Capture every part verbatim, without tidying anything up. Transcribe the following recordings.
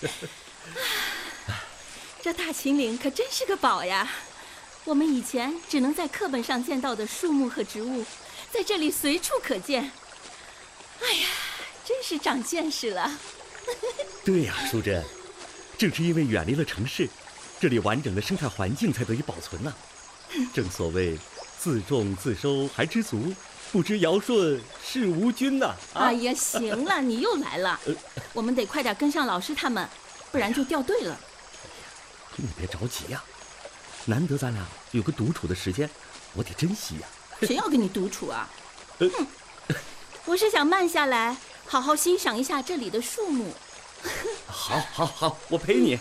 这大秦岭可真是个宝呀！我们以前只能在课本上见到的树木和植物，在这里随处可见。哎呀，真是长见识了。 对呀，淑珍，正是因为远离了城市，这里完整的生态环境才得以保存呢。正所谓自种自收还知足，不知尧舜是吾君呐、啊！ 哎呀，行了，你又来了，我们得快点跟上老师他们，不然就掉队了。 你别着急呀、啊，难得咱俩有个独处的时间，我得珍惜呀、 啊。谁要跟你独处啊？呃、哼，我是想慢下来，好好欣赏一下这里的树木。 好，好，好，我陪你。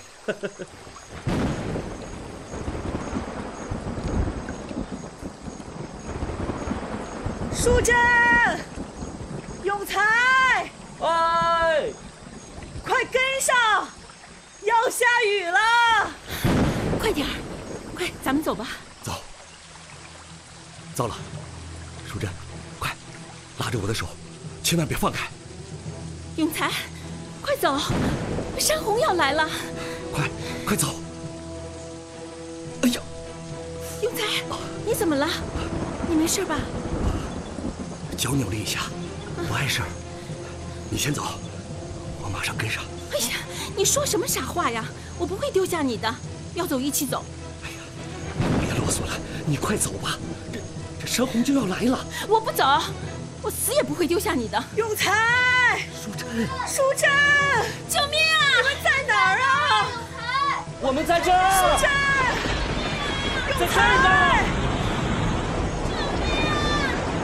淑珍，永才， 哎， 快跟上，要下雨了！ 快点儿，快，咱们走吧。 走。糟了，淑珍，快，拉着我的手，千万别放开。 永才，快走，山洪要来了！ 快，快走！哎呀， 永才，你怎么了？你没事吧？ 脚扭了一下，不碍事儿。你先走，我马上跟上。 哎呀，你说什么傻话呀！我不会丢下你的，要走一起走。 哎呀，别啰嗦了，你快走吧，这这山洪就要来了。 我不走，我死也不会丢下你的。 永才， 淑珍， 淑珍， 救命啊！ 你们在哪儿啊？ 我们在这儿。 淑珍， 在这儿呢。